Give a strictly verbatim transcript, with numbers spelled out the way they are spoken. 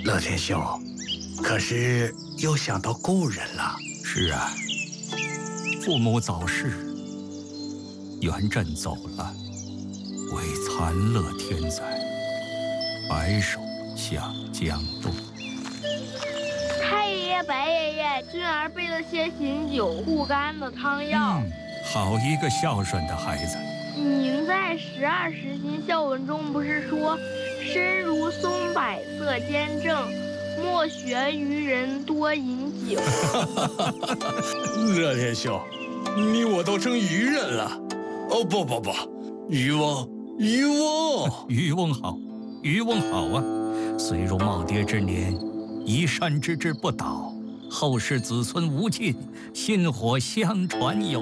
乐天兄，可是又想到故人了。 是啊，父母早逝，元稹走了，为残乐天灾，白首向江东。 太爷爷、白爷爷，俊儿备了些醒酒护肝的汤药。 嗯，好一个孝顺的孩子。 您在十二时辰孝文中不是说，身如松柏色坚正，莫学愚人多饮酒。 乐天兄，你我都成愚人了。哦不不不，渔翁，渔翁， 渔翁好，渔翁好啊！虽入耄耋之年，一善之志不倒，后世子孙无尽，薪火相传有。